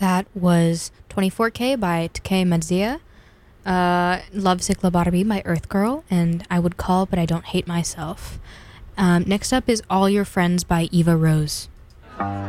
That was 24K by Takei Matsuya. Lovesick Lobotomy by Earth Girl, and I Would Call But I Don't Hate Myself. Next up is All Your Friends by Eva Rose.